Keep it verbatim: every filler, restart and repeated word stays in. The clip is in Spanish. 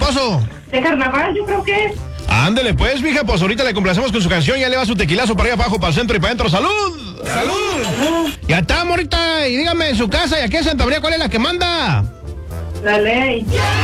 esposo? De carnaval, yo creo que es. Ándele pues, mija, pues ahorita le complacemos con su canción, ya le va su tequilazo para allá abajo, para el centro y para adentro. ¡Salud! ¡Salud! Ya está, morita, y dígame, en su casa y aquí en Santa María, ¿cuál es la que manda? La ley.